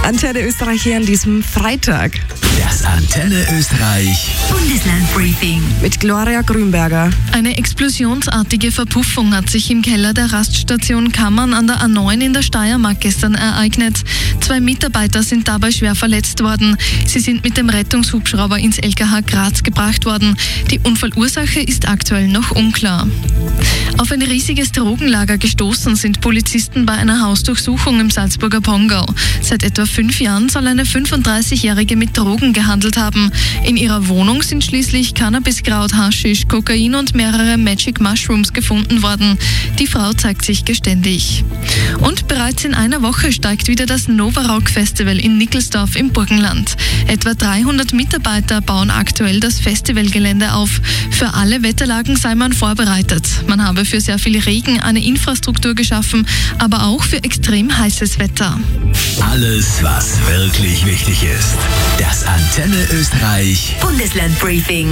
Antenne Österreich hier an diesem Freitag. Das Antenne Österreich Bundeslandbriefing Mit Gloria Grünberger. Eine explosionsartige Verpuffung hat sich im Keller der Raststation Kammern an der A9 in der Steiermark gestern ereignet. 2 Mitarbeiter sind dabei schwer verletzt worden. Sie sind mit dem Rettungshubschrauber ins LKH Graz gebracht worden. Die Unfallursache ist aktuell noch unklar. Auf ein riesiges Drogenlager gestoßen sind Polizisten bei einer Hausdurchsuchung im Salzburger Pongau. Seit etwa 5 Jahren soll eine 35-Jährige mit Drogen gehandelt haben. In ihrer Wohnung sind schließlich Cannabiskraut, Haschisch, Kokain und mehrere Magic Mushrooms gefunden worden. Die Frau zeigt sich geständig. Und bereits in einer Woche steigt wieder das Novarock Festival in Nickelsdorf im Burgenland. Etwa 300 Mitarbeiter bauen aktuell das Festivalgelände auf. Für alle Wetterlagen sei man vorbereitet. Man habe für sehr viel Regen eine Infrastruktur geschaffen, aber auch für extrem heißes Wetter. Alles, was wirklich wichtig ist. Das Antenne Österreich Bundeslandbriefing.